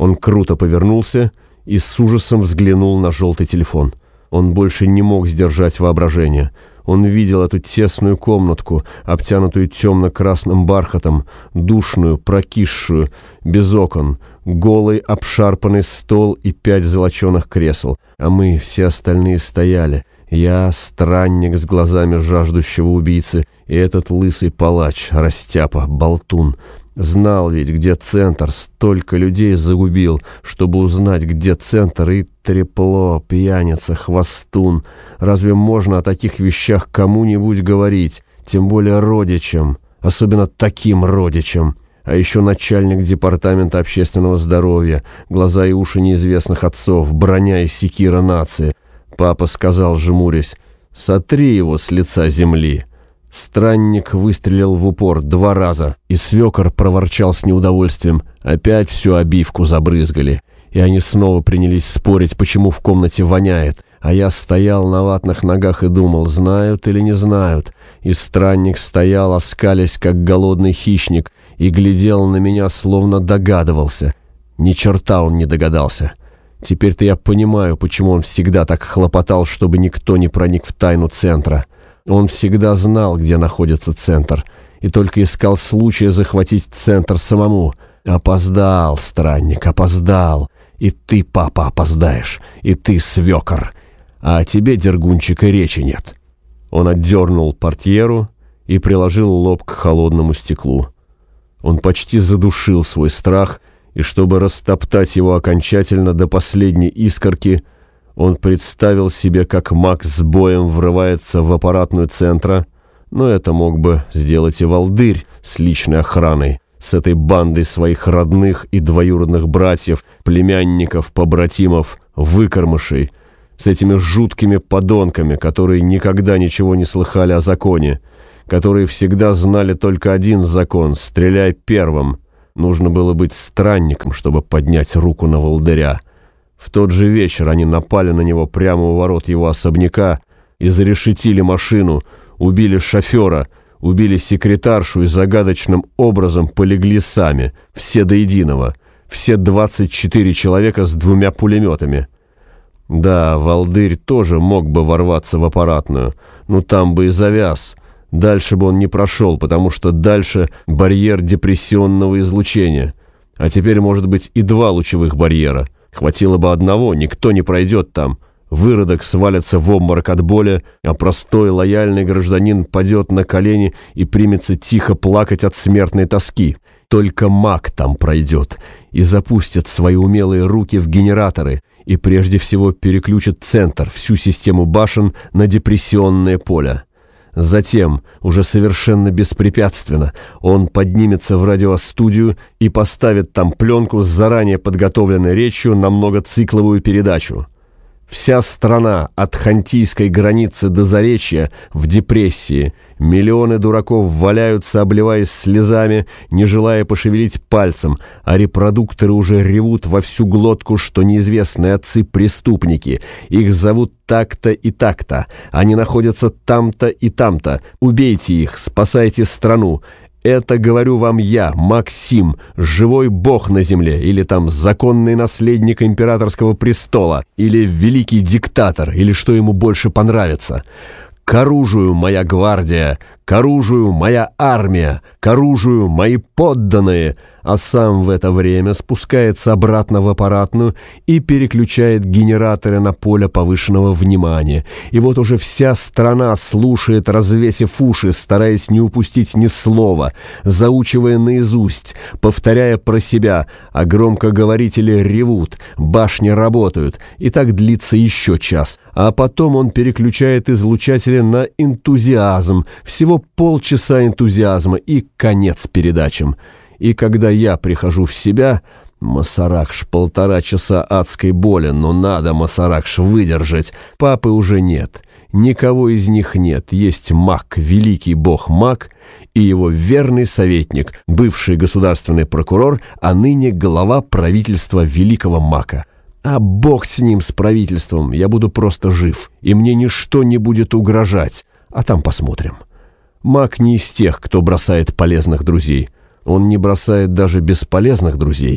Он круто повернулся и с ужасом взглянул на желтый телефон. Он больше не мог сдержать воображение. Он видел эту тесную комнатку, обтянутую темно-красным бархатом, душную, прокисшую, без окон, голый обшарпанный стол и 5 золоченых кресел. А мы, все остальные, стояли. Я, странник с глазами жаждущего убийцы, и этот лысый палач, растяпа, болтун. Знал ведь, где центр, столько людей загубил, чтобы узнать, где центр, и трепло, пьяница, хвостун. Разве можно о таких вещах кому-нибудь говорить, тем более родичам, особенно таким родичам? А еще начальник департамента общественного здоровья, глаза и уши неизвестных отцов, броня и секира нации. Папа сказал, жмурясь: «Сотри его с лица земли». Странник выстрелил в упор 2 раза, и свекор проворчал с неудовольствием: опять всю обивку забрызгали. И они снова принялись спорить, почему в комнате воняет. А я стоял на ватных ногах и думал, знают или не знают. И странник стоял, оскалясь, как голодный хищник, и глядел на меня, словно догадывался. Ни черта он не догадался. Теперь-то я понимаю, почему он всегда так хлопотал, чтобы никто не проник в тайну центра. Он всегда знал, где находится центр, и только искал случая захватить центр самому. Опоздал, странник, опоздал. И ты, папа, опоздаешь, и ты, свекор. А о тебе, Дергунчик, и речи нет. Он отдернул портьеру и приложил лоб к холодному стеклу. Он почти задушил свой страх, и чтобы растоптать его окончательно до последней искорки, он представил себе, как Мак с боем врывается в аппаратную центра, но это мог бы сделать и Волдырь с личной охраной, с этой бандой своих родных и двоюродных братьев, племянников, побратимов, выкормышей, с этими жуткими подонками, которые никогда ничего не слыхали о законе, которые всегда знали только один закон — стреляй первым. Нужно было быть странником, чтобы поднять руку на Волдыря. В тот же вечер они напали на него прямо у ворот его особняка и зарешетили машину, убили шофера, убили секретаршу и загадочным образом полегли сами, все до единого, все 24 человека с 2 пулеметами. Да, Волдырь тоже мог бы ворваться в аппаратную, но там бы и завяз. Дальше бы он не прошел, потому что дальше барьер депрессионного излучения. А теперь, может быть, и 2 лучевых барьера. Хватило бы одного, никто не пройдет там. Выродок свалится в обморок от боли, а простой лояльный гражданин падет на колени и примется тихо плакать от смертной тоски. Только Мак там пройдет и запустит свои умелые руки в генераторы и прежде всего переключит центр, всю систему башен на депрессионное поле. Затем, уже совершенно беспрепятственно, он поднимется в радиостудию и поставит там пленку с заранее подготовленной речью на многоцикловую передачу. Вся страна от хантийской границы до Заречья в депрессии. Миллионы дураков валяются, обливаясь слезами, не желая пошевелить пальцем, а репродукторы уже ревут во всю глотку, что неизвестные отцы преступники. Их зовут так-то и так-то. Они находятся там-то и там-то. Убейте их, спасайте страну. Это говорю вам я, Максим, живой бог на земле, или там законный наследник императорского престола, или великий диктатор, или что ему больше понравится. К оружию, моя гвардия, к оружию, моя армия, к оружию, мои подданные. А сам в это время спускается обратно в аппаратную и переключает генераторы на поле повышенного внимания. И вот уже вся страна слушает, развесив уши, стараясь не упустить ни слова, заучивая наизусть, повторяя про себя, а громкоговорители ревут, башни работают, и так длится еще час. А потом он переключает излучатели на энтузиазм, всего полчаса энтузиазма и конец передачам. И когда я прихожу в себя, Масаракш, 1,5 часа адской боли, но надо, Масаракш, выдержать. Папы уже нет, никого из них нет. Есть Мак, великий бог Мак, и его верный советник, бывший государственный прокурор, а ныне глава правительства великого Мака. А бог с ним, с правительством, я буду просто жив, и мне ничто не будет угрожать, а там посмотрим. Мак не из тех, кто бросает полезных друзей. Он не бросает даже бесполезных друзей.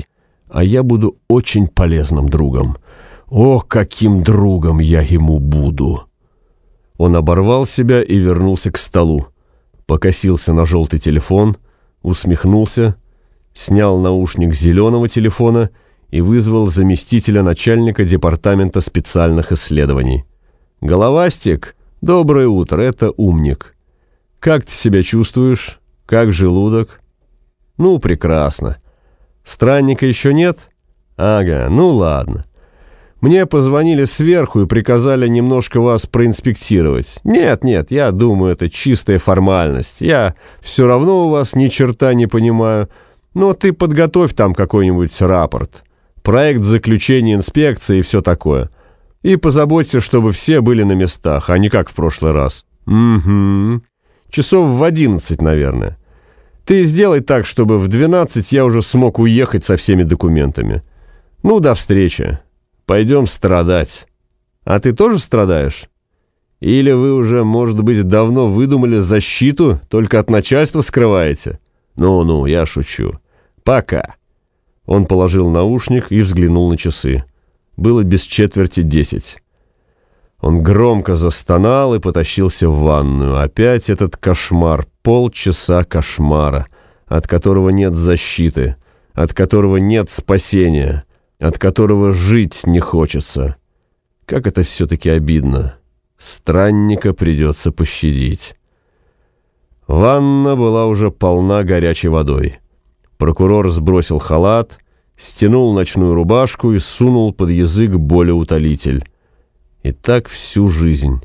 а я буду очень полезным другом. О, каким другом я ему буду!» Он оборвал себя и вернулся к столу. Покосился на желтый телефон, усмехнулся, снял наушник зеленого телефона и вызвал заместителя начальника департамента специальных исследований. «Головастик, доброе утро, это Умник. Как ты себя чувствуешь? Как желудок?» «Ну, прекрасно. Странника еще нет?» «Ага, ну ладно. Мне позвонили сверху и приказали немножко вас проинспектировать. Нет, я думаю, это чистая формальность. Я все равно у вас ни черта не понимаю. Но ты подготовь там какой-нибудь рапорт. Проект заключения инспекции и все такое. И позаботься, чтобы все были на местах, а не как в прошлый раз». «Угу. Часов в 11, наверное. Ты сделай так, чтобы в 12 я уже смог уехать со всеми документами. Ну, до встречи. Пойдем страдать. А ты тоже страдаешь? Или вы уже, может быть, давно выдумали защиту, только от начальства скрываете? Ну, я шучу. Пока». Он положил наушник и взглянул на часы. Было без четверти 10. Он громко застонал и потащился в ванную. Опять этот кошмар, полчаса кошмара, от которого нет защиты, от которого нет спасения, от которого жить не хочется. Как это все-таки обидно. Странника придется пощадить. Ванна была уже полна горячей водой. Прокурор сбросил халат, стянул ночную рубашку и сунул под язык болеутолитель. И так всю жизнь.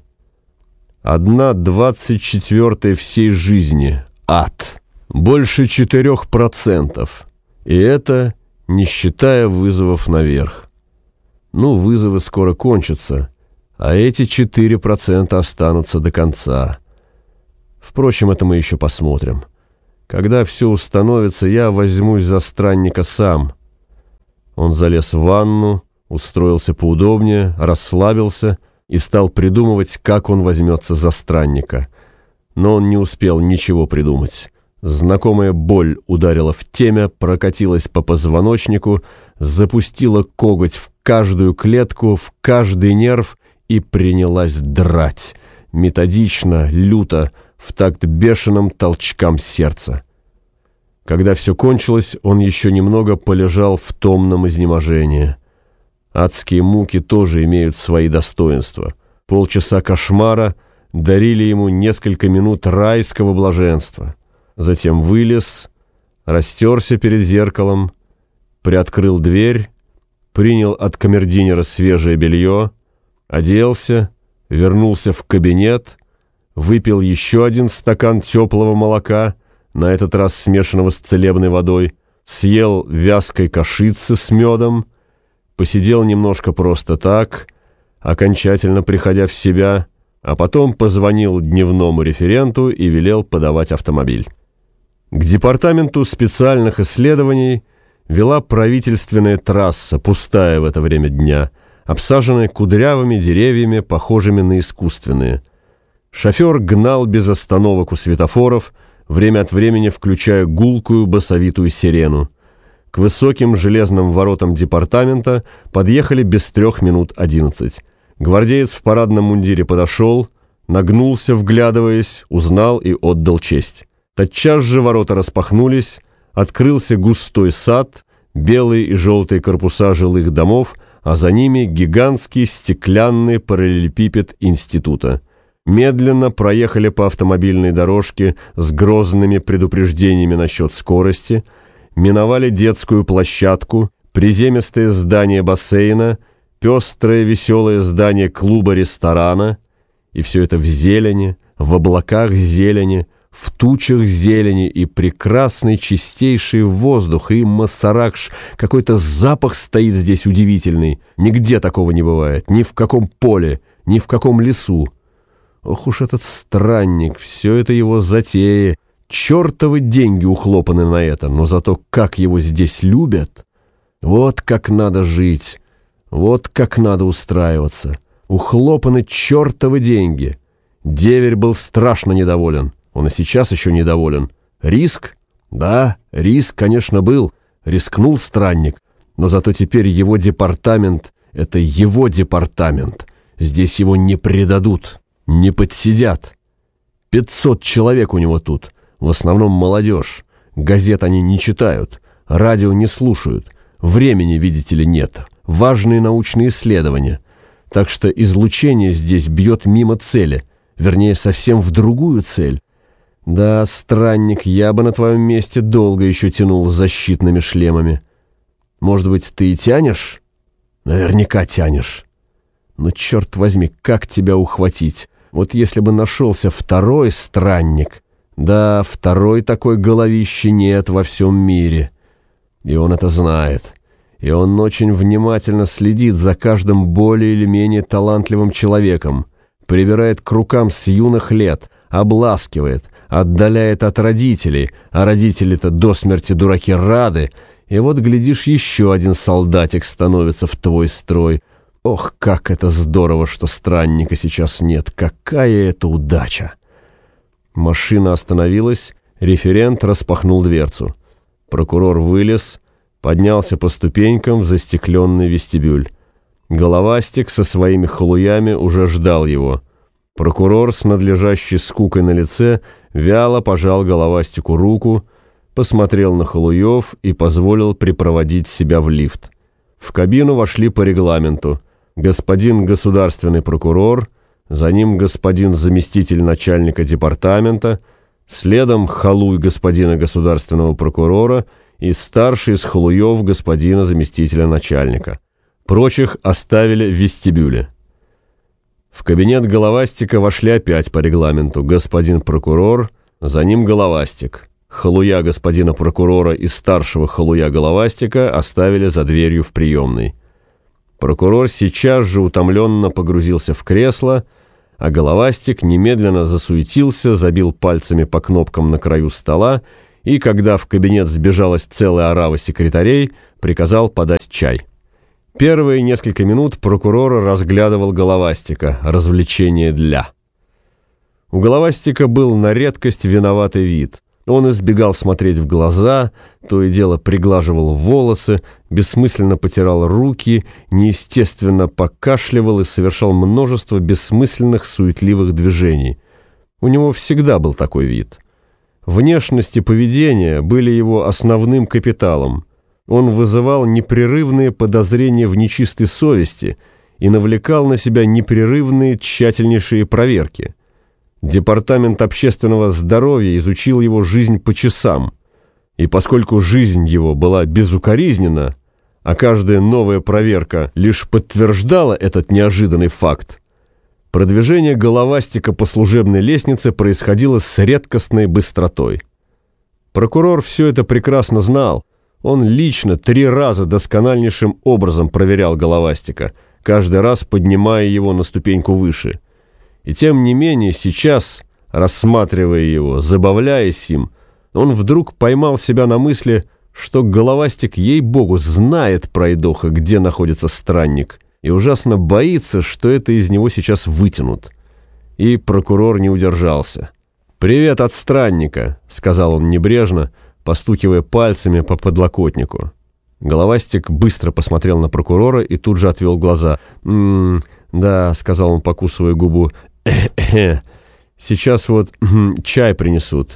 1/24 всей жизни. Ад. Больше 4%. И это не считая вызовов наверх. Ну, вызовы скоро кончатся, а эти 4% останутся до конца. Впрочем, это мы еще посмотрим. Когда все установится, я возьмусь за странника сам. Он залез в ванну, устроился поудобнее, расслабился и стал придумывать, как он возьмется за странника. Но он не успел ничего придумать. Знакомая боль ударила в темя, прокатилась по позвоночнику, запустила коготь в каждую клетку, в каждый нерв и принялась драть. Методично, люто, в такт бешеным толчкам сердца. Когда все кончилось, он еще немного полежал в томном изнеможении. Адские муки тоже имеют свои достоинства. Полчаса кошмара дарили ему несколько минут райского блаженства. Затем вылез, растерся перед зеркалом, приоткрыл дверь, принял от камердинера свежее белье, оделся, вернулся в кабинет, выпил еще один стакан теплого молока, на этот раз смешанного с целебной водой, съел вязкой кашицы с медом, посидел немножко просто так, окончательно приходя в себя, а потом позвонил дневному референту и велел подавать автомобиль. К департаменту специальных исследований вела правительственная трасса, пустая в это время дня, обсаженная кудрявыми деревьями, похожими на искусственные. Шофер гнал без остановок у светофоров, время от времени включая гулкую басовитую сирену. К высоким железным воротам департамента подъехали без 11:03. Гвардеец в парадном мундире подошел, нагнулся, вглядываясь, узнал и отдал честь. Тотчас же ворота распахнулись, открылся густой сад, белые и желтые корпуса жилых домов, а за ними гигантский стеклянный параллелепипед института. Медленно проехали по автомобильной дорожке с грозными предупреждениями насчет скорости, миновали детскую площадку, приземистое здание бассейна, пестрое веселое здание клуба-ресторана, и все это в зелени, в облаках зелени, в тучах зелени, и прекрасный чистейший воздух, и Массаракш, какой-то запах стоит здесь удивительный. Нигде такого не бывает, ни в каком поле, ни в каком лесу. Ох уж этот странник, все это его затеи. Чертовы деньги ухлопаны на это, но зато как его здесь любят. Вот как надо жить, вот как надо устраиваться. Ухлопаны чертовы деньги. Деверь был страшно недоволен. Он и сейчас еще недоволен. Риск? Да, риск, конечно, был. Рискнул странник. Но зато теперь его департамент — это его департамент. Здесь его не предадут, не подсидят. 500 человек у него тут, в основном молодежь. Газет они не читают, радио не слушают. Времени, видите ли, нет. Важные научные исследования. Так что излучение здесь бьет мимо цели, вернее, совсем в другую цель. Да, странник, я бы на твоем месте долго еще тянул с защитными шлемами. Может быть, ты и тянешь? Наверняка тянешь. Но, черт возьми, как тебя ухватить? Вот если бы нашелся второй странник. Да, второй такой головищи нет во всем мире. И он это знает. И он очень внимательно следит за каждым более или менее талантливым человеком. Прибирает к рукам с юных лет, обласкивает, отдаляет от родителей, а родители-то до смерти дураки рады. И вот, глядишь, еще один солдатик становится в твой строй. Ох, как это здорово, что странника сейчас нет. Какая это удача! Машина остановилась, референт распахнул дверцу. Прокурор вылез, поднялся по ступенькам в застекленный вестибюль. Головастик со своими халуями уже ждал его. Прокурор с надлежащей скукой на лице вяло пожал Головастику руку, посмотрел на халуев и позволил припроводить себя в лифт. В кабину вошли по регламенту. Господин государственный прокурор, за ним господин заместитель начальника департамента, следом халуй господина государственного прокурора и старший из халуев господина заместителя начальника. Прочих оставили в вестибюле. В кабинет Головастика вошли опять по регламенту господин прокурор, за ним Головастик. Халуя господина прокурора и старшего халуя Головастика оставили за дверью в приемной. Прокурор сейчас же утомленно погрузился в кресло, а Головастик немедленно засуетился, забил пальцами по кнопкам на краю стола и, когда в кабинет сбежалась целая орава секретарей, приказал подать чай. Первые несколько минут прокурор разглядывал Головастика, развлечение для. У Головастика был на редкость виноватый вид. Он избегал смотреть в глаза, то и дело приглаживал волосы, бессмысленно потирал руки, неестественно покашливал и совершал множество бессмысленных суетливых движений. У него всегда был такой вид. Внешность и поведение были его основным капиталом. Он вызывал непрерывные подозрения в нечистой совести и навлекал на себя непрерывные тщательнейшие проверки. Департамент общественного здоровья изучил его жизнь по часам, и поскольку жизнь его была безукоризненна, а каждая новая проверка лишь подтверждала этот неожиданный факт, продвижение Головастика по служебной лестнице происходило с редкостной быстротой. Прокурор все это прекрасно знал. Он лично 3 раза доскональнейшим образом проверял Головастика, каждый раз поднимая его на ступеньку выше. И тем не менее сейчас, рассматривая его, забавляясь им, он вдруг поймал себя на мысли, что Головастик, ей-богу, знает, пройдоха, где находится странник, и ужасно боится, что это из него сейчас вытянут. И прокурор не удержался. «Привет от странника», — сказал он небрежно, постукивая пальцами по подлокотнику. Головастик быстро посмотрел на прокурора и тут же отвел глаза. «Да», — сказал он, покусывая губу, «сейчас вот чай принесут».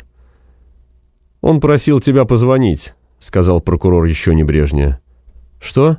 «Он просил тебя позвонить», — сказал прокурор еще небрежнее. «Что?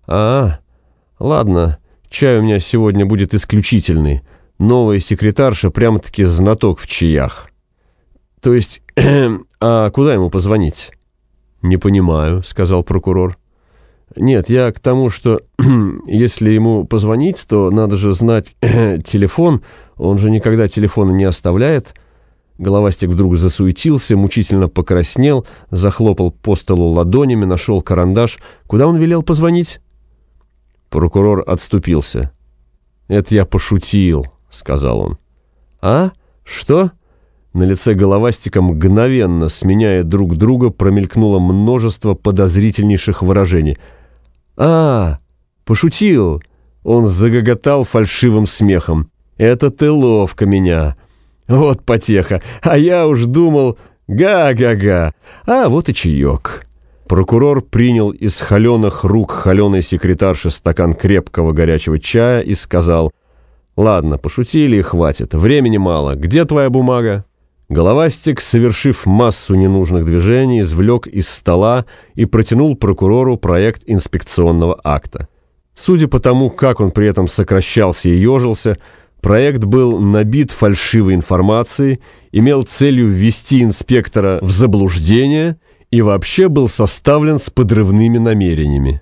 Ладно, чай у меня сегодня будет исключительный. Новая секретарша прямо-таки знаток в чаях». «То есть, а куда ему позвонить?» «Не понимаю», — сказал прокурор. «Нет, я к тому, что если ему позвонить, то надо же знать телефон, он же никогда телефона не оставляет». Головастик вдруг засуетился, мучительно покраснел, захлопал по столу ладонями, нашел карандаш. Куда он велел позвонить? Прокурор отступился. «Это я пошутил», — сказал он. «А? Что?» На лице Головастика мгновенно, сменяя друг друга, промелькнуло множество подозрительнейших выражений. Пошутил!» Он загоготал фальшивым смехом. «Это ты ловко меня! Вот потеха! А я уж думал, га-га-га! А вот и чаек!» Прокурор принял из холеных рук холеной секретарши стакан крепкого горячего чая и сказал: «Ладно, пошутили и хватит, времени мало. Где твоя бумага?» Головастик, совершив массу ненужных движений, извлек из стола и протянул прокурору проект инспекционного акта. Судя по тому, как он при этом сокращался и ежился, проект был набит фальшивой информацией, имел целью ввести инспектора в заблуждение и вообще был составлен с подрывными намерениями.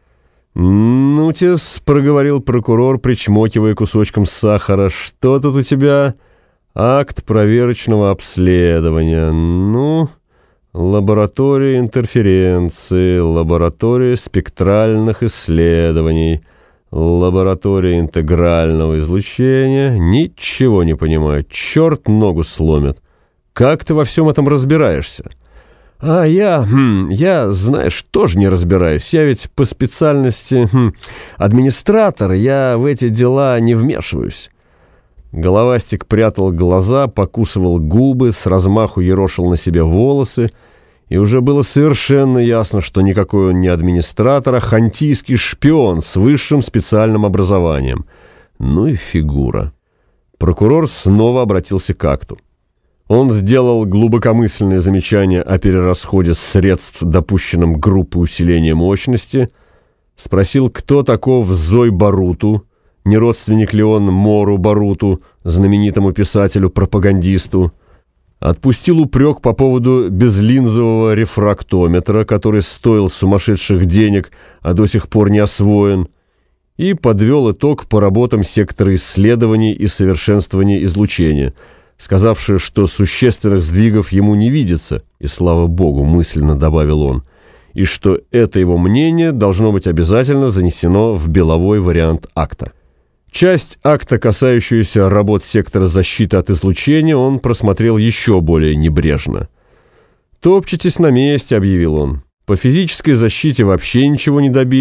«Ну-тес», — проговорил прокурор, причмокивая кусочком сахара, — «что тут у тебя?» «Акт проверочного обследования. Ну, лаборатория интерференции, лаборатория спектральных исследований, лаборатория интегрального излучения. Ничего не понимаю, черт ногу сломит. Как ты во всем этом разбираешься?» «А я, знаешь, тоже не разбираюсь. Я ведь по специальности администратор, я в эти дела не вмешиваюсь». Головастик прятал глаза, покусывал губы, с размаху ерошил на себе волосы, и уже было совершенно ясно, что никакой он не администратор, а хантийский шпион с высшим специальным образованием. Ну и фигура. Прокурор снова обратился к акту. Он сделал глубокомысленное замечание о перерасходе средств, допущенном группой усиления мощности, спросил, кто таков Зой Баруту, не родственник ли он Мору Баруту, знаменитому писателю-пропагандисту, отпустил упрек по поводу безлинзового рефрактометра, который стоил сумасшедших денег, а до сих пор не освоен, и подвел итог по работам сектора исследований и совершенствования излучения, сказавший, что существенных сдвигов ему не видится, и, слава богу, мысленно добавил он, и что это его мнение должно быть обязательно занесено в беловой вариант акта. Часть акта, касающуюся работ сектора защиты от излучения, он просмотрел еще более небрежно. «Топчетесь на месте», — объявил он. «По физической защите вообще ничего не добились.